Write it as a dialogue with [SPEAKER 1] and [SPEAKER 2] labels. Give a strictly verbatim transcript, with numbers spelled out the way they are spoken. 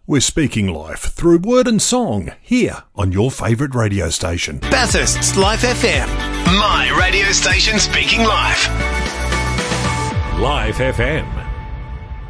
[SPEAKER 1] We're speaking life through word and song here on your favourite radio station.
[SPEAKER 2] Bathurst's Life F M. My radio station speaking live.
[SPEAKER 3] Life F M.